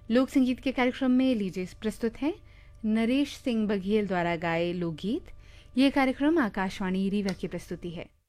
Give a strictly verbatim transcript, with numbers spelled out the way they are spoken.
लोक संगीत के कार्यक्रम में लीजिए प्रस्तुत है नरेश सिंह बघेल द्वारा गाए लोकगीत। ये कार्यक्रम आकाशवाणी रीवा की प्रस्तुति है।